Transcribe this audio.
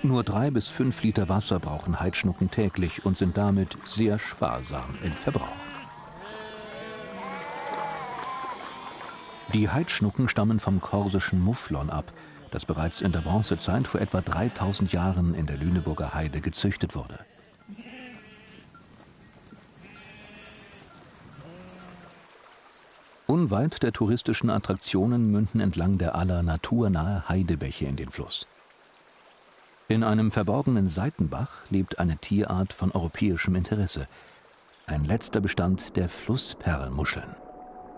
Nur 3 bis 5 Liter Wasser brauchen Heidschnucken täglich und sind damit sehr sparsam im Verbrauch. Die Heidschnucken stammen vom korsischen Mufflon ab, das bereits in der Bronzezeit vor etwa 3000 Jahren in der Lüneburger Heide gezüchtet wurde. Unweit der touristischen Attraktionen münden entlang der Aller naturnahe Heidebäche in den Fluss. In einem verborgenen Seitenbach lebt eine Tierart von europäischem Interesse, ein letzter Bestand der Flussperlmuscheln.